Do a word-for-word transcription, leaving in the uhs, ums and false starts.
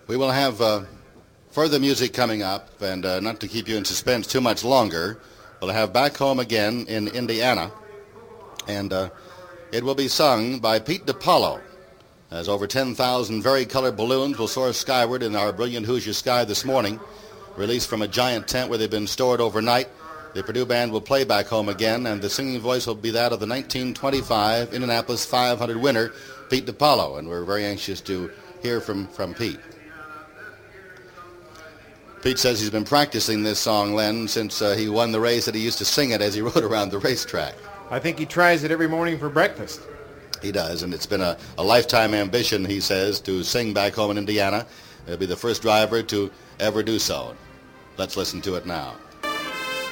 We will have uh, further music coming up, and uh, not to keep you in suspense too much longer, we'll have Back Home Again in Indiana, and uh, it will be sung by Pete DiPaolo, as over ten thousand vari-colored balloons will soar skyward in our brilliant Hoosier sky this morning, released from a giant tent where they've been stored overnight. The Purdue Band will play Back Home Again, and the singing voice will be that of the nineteen twenty-five Indianapolis five hundred winner, Pete DiPaolo, and we're very anxious to hear from, from Pete. Pete says he's been practicing this song, Len, since uh, he won the race, that he used to sing it as he rode around the racetrack. I think he tries it every morning for breakfast. He does, and it's been a, a lifetime ambition, he says, to sing Back Home in Indiana. He'll be the first driver to ever do so. Let's listen to it now.